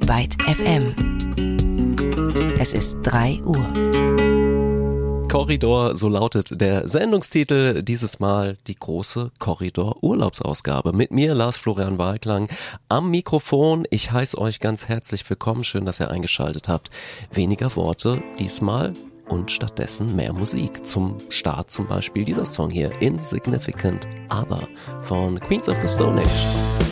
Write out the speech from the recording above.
Byte FM. Es ist 3 Uhr. Korridor, so lautet der Sendungstitel, dieses Mal die große Korridor-Urlaubsausgabe. Mit mir, Lars Florian Wahlklang, am Mikrofon. Ich heiße euch ganz herzlich willkommen, schön, dass ihr eingeschaltet habt. Weniger Worte diesmal und stattdessen mehr Musik. Zum Start zum Beispiel dieser Song hier, Insignificant Aber von Queens of the Stone Age.